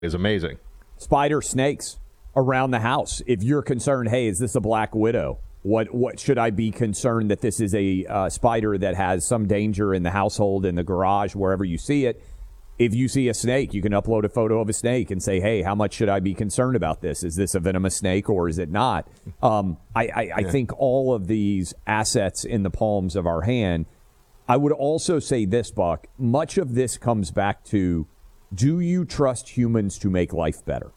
is amazing. Spider snakes around the house. If you're concerned, hey, is this a black widow? What should I be concerned that this is a spider that has some danger in the household, in the garage, wherever you see it? If you see a snake, you can upload a photo of a snake and say, hey, how much should I be concerned about this? Is this a venomous snake or is it not? I think all of these assets in the palms of our hand. I would also say this, Buck, much of this comes back to, do you trust humans to make life better?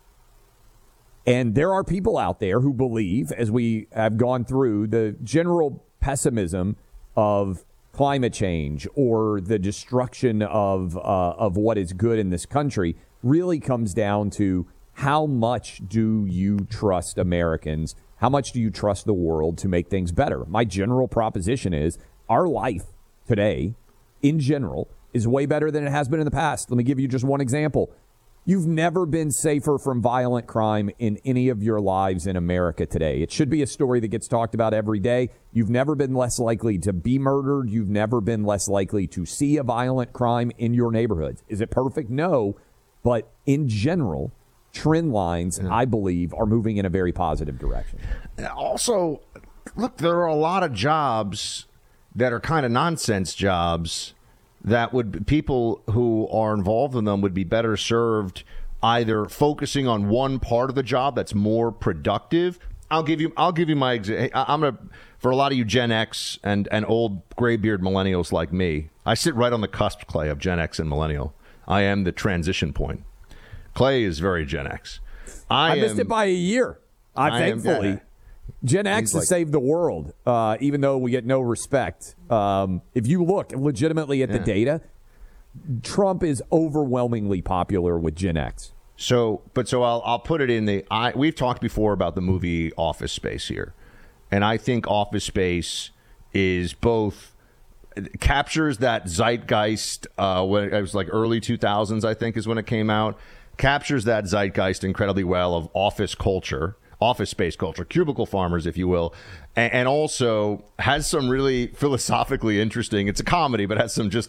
And there are people out there who believe, as we have gone through, the general pessimism of climate change or the destruction of what is good in this country really comes down to, how much do you trust Americans? How much do you trust the world to make things better? My general proposition is, our life today, in general, is way better than it has been in the past. Let me give you just one example. You've never been safer from violent crime in any of your lives in America today. It should be a story that gets talked about every day. You've never been less likely to be murdered. You've never been less likely to see a violent crime in your neighborhoods. Is it perfect? No. But in general, trend lines, I believe, are moving in a very positive direction. Also, look, there are a lot of jobs that are kind of nonsense jobs that would, people who are involved in them would be better served either focusing on one part of the job that's more productive. I'll give you my example. I'm gonna, for a lot of you Gen X and old graybeard millennials like me, I sit right on the cusp, Clay, of Gen X and millennial. I am the transition point. Clay is very Gen X. I missed it by a year. Thankfully. Gen X has saved the world, even though we get no respect. If you look legitimately at the data, Trump is overwhelmingly popular with Gen X. So I'll put it in we've talked before about the movie Office Space here. And I think Office Space is both captures that zeitgeist when it was like early 2000s, I think is when it came out, captures that zeitgeist incredibly well of office culture. Office space culture, cubicle farmers, if you will, and also has some really philosophically interesting, it's a comedy, but has some just,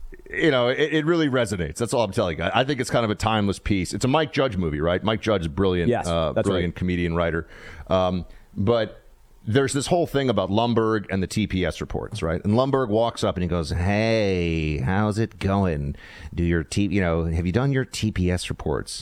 it really resonates. That's all I'm telling you. I think it's kind of a timeless piece. It's a Mike Judge movie, right? Mike Judge is brilliant, brilliant right. Comedian, writer. But there's this whole thing about Lumbergh and the TPS reports, right? And Lumbergh walks up and he goes, hey, how's it going? Have you done your TPS reports?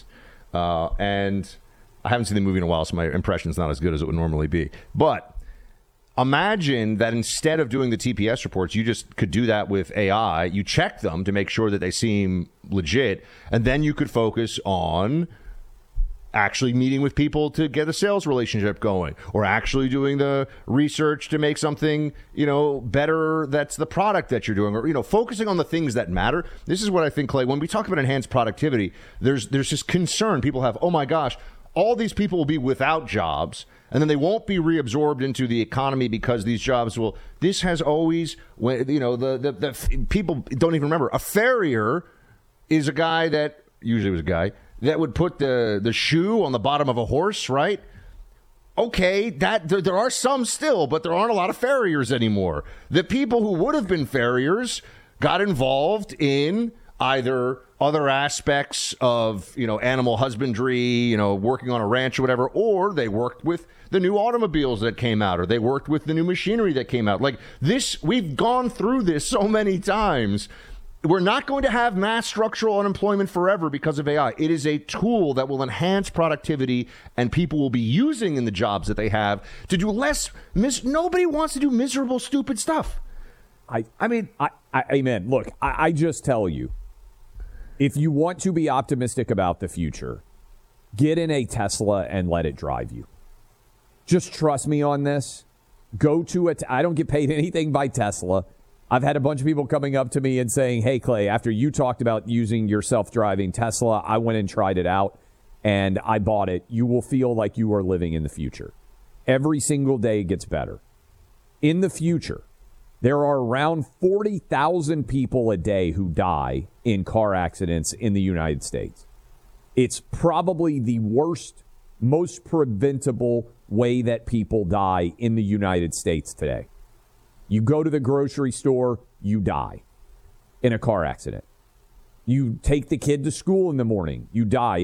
And I haven't seen the movie in a while, so my impression's not as good as it would normally be. But imagine that instead of doing the TPS reports, you just could do that with AI. You check them to make sure that they seem legit, and then you could focus on actually meeting with people to get a sales relationship going, or actually doing the research to make something, better that's the product that you're doing, or, focusing on the things that matter. This is what I think, Clay, when we talk about enhanced productivity, there's this concern people have, oh my gosh, all these people will be without jobs, and then they won't be reabsorbed into the economy because these jobs will. This has always, the people don't even remember. A farrier is a guy that usually was a guy that would put the shoe on the bottom of a horse, right? Okay, that there are some still, but there aren't a lot of farriers anymore. The people who would have been farriers got involved in either other aspects of, animal husbandry, working on a ranch or whatever, or they worked with the new automobiles that came out, or they worked with the new machinery that came out. Like this, we've gone through this so many times. We're not going to have mass structural unemployment forever because of AI. It is a tool that will enhance productivity, and people will be using in the jobs that they have to do less. Nobody wants to do miserable, stupid stuff. Amen. Look, I just tell you, if you want to be optimistic about the future, get in a Tesla and let it drive you. Just trust me on this. Go to it. I don't get paid anything by Tesla. I've had a bunch of people coming up to me and saying, hey, Clay, after you talked about using your self-driving Tesla, I went and tried it out and I bought it. You will feel like you are living in the future. Every single day gets better. In the future, there are around 40,000 people a day who die in car accidents in the United States. It's probably the worst, most preventable way that people die in the United States today. You go to the grocery store, you die in a car accident. You take the kid to school in the morning. You die.